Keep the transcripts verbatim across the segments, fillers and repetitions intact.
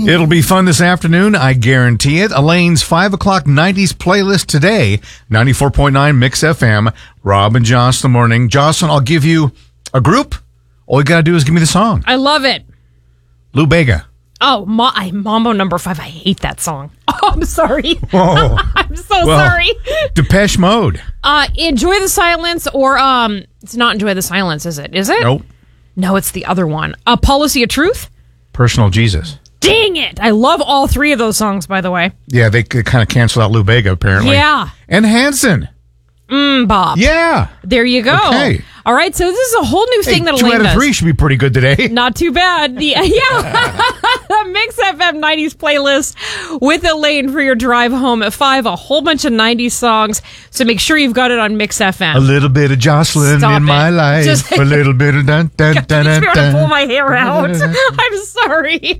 It'll be fun this afternoon, I guarantee it. Elaine's five o'clock nineties playlist today, ninety-four point nine Mix F M. Rob and Joss in the morning. Jocelyn, I'll give you a group. All you got to do is give me the song. I love it. Lou Bega. Oh, Ma- I, Mambo number five. I hate that song. Oh, I'm sorry. Oh. I'm so Well, sorry. Depeche Mode. Uh, Enjoy the Silence, or um, it's not Enjoy the Silence, is it? Is it? Nope. No, it's the other one. A Policy of Truth? Personal Jesus. Dang it. I love all three of those songs, by the way. Yeah, they kind of canceled out Lou Bega, apparently. Yeah. And Hanson. Mm, Bob. Yeah. There you go. Okay. All right, so this is a whole new thing hey, that two Elaine out of does. three should be pretty good today. Not too bad. The, yeah. Mix F M nineties playlist with Elaine for your drive home at five. A whole bunch of nineties songs. So make sure you've got it on Mix F M. A little bit of Jocelyn Stop in it. my life. Just- a little bit of dun dun God, dun you dun just want to pull dun. my hair out. I'm sorry.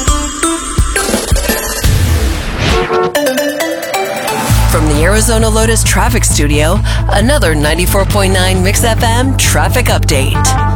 From the Arizona Lotus Traffic Studio, another ninety-four point nine Mix F M traffic update.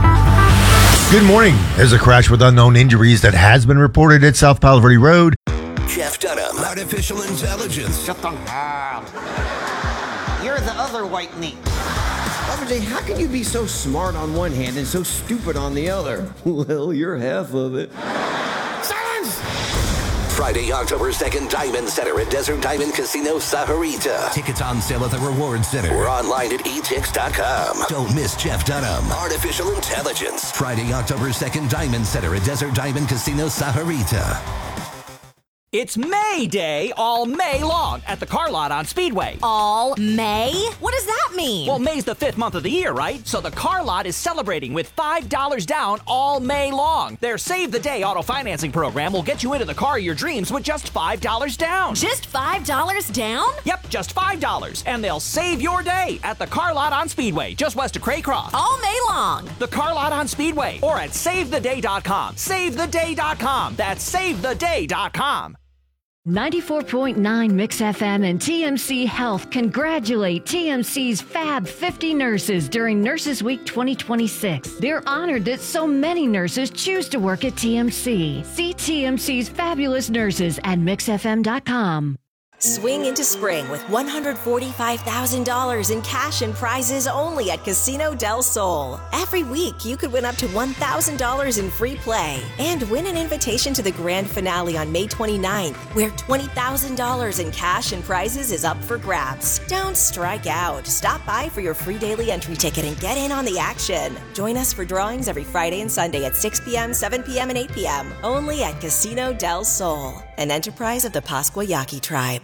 Good morning. There's a crash with unknown injuries that has been reported at South Palo Verde Road. Jeff Dunham, artificial intelligence. Shut the hell. You're the other white meat. R J, how can you be so smart on one hand and so stupid on the other? Well, you're half of it. Silence! Friday, October second, Diamond Center at Desert Diamond Casino Saharita. Tickets on sale at the Reward Center or online at e tix dot com. Don't miss Jeff Dunham, artificial intelligence. Friday, October second, Diamond Center at Desert Diamond Casino Saharita. It's May Day all May long at the car lot on Speedway. All May? What does that mean? Well, May's the fifth month of the year, right? So the car lot is celebrating with five dollars down all May long. Their Save the Day auto financing program will get you into the car of your dreams with just five dollars down. Just five dollars down? Yep, just five dollars. And they'll save your day at the car lot on Speedway, just west of Craycroft. All May long. The car lot on Speedway or at save the day dot com. save the day dot com. That's save the day dot com. ninety-four point nine Mix F M and T M C Health congratulate T M C's Fab fifty nurses during Nurses Week twenty twenty-six. They're honored that so many nurses choose to work at T M C. See T M C's fabulous nurses at mix f m dot com. Swing into spring with one hundred forty-five thousand dollars in cash and prizes only at Casino Del Sol. Every week, you could win up to one thousand dollars in free play and win an invitation to the grand finale on May twenty-ninth, where twenty thousand dollars in cash and prizes is up for grabs. Don't strike out. Stop by for your free daily entry ticket and get in on the action. Join us for drawings every Friday and Sunday at six p.m., seven p.m., and eight p.m. only at Casino Del Sol, an enterprise of the Pasquayaki tribe.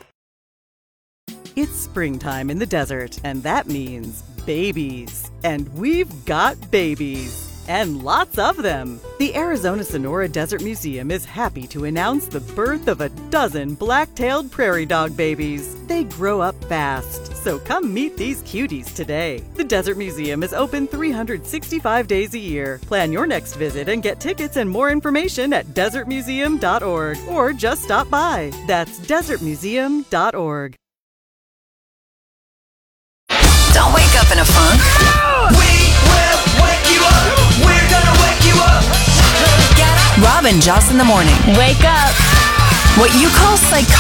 It's springtime in the desert, and that means babies. And we've got babies, and lots of them. The Arizona Sonora Desert Museum is happy to announce the birth of a dozen black-tailed prairie dog babies. They grow up fast, so come meet these cuties today. The Desert Museum is open three hundred sixty-five days a year. Plan your next visit and get tickets and more information at desert museum dot org, or just stop by. That's desert museum dot org. Don't wake up in a funk. We will wake you up. We're gonna wake you up. Get up. Rob and Joss in the morning. Wake up. What you call psychotic.